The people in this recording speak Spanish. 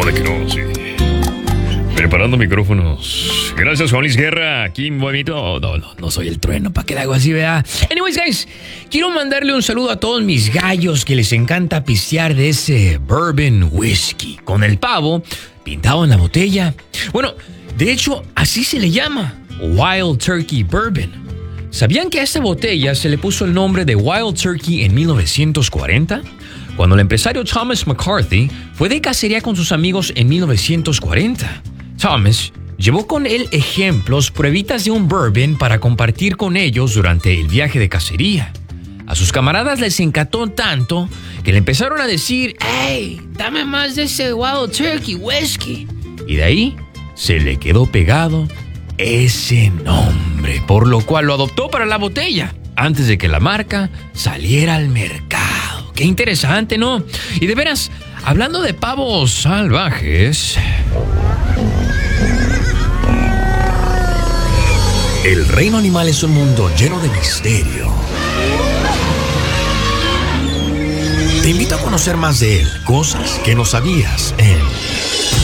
de que no, sí. Preparando micrófonos. Gracias, Juan Luis Guerra. Aquí, bonito. No soy el trueno. ¿Para qué le hago así, vea? Anyways, guys, quiero mandarle un saludo a todos mis gallos que les encanta pistear de ese bourbon whiskey con el pavo pintado en la botella. Bueno, de hecho, así se le llama. Wild Turkey Bourbon. ¿Sabían que a esta botella se le puso el nombre de Wild Turkey en 1940? Cuando el empresario Thomas McCarthy fue de cacería con sus amigos en 1940. Thomas llevó con él ejemplos, pruebitas de un bourbon para compartir con ellos durante el viaje de cacería. A sus camaradas les encantó tanto que le empezaron a decir: ¡Hey, dame más de ese Wild Turkey Whiskey! Y de ahí se le quedó pegado ese nombre, por lo cual lo adoptó para la botella antes de que la marca saliera al mercado. ¡Qué interesante!, ¿no? Y de veras, hablando de pavos salvajes, el reino animal es un mundo lleno de misterio. Te invito a conocer más de él, cosas que no sabías en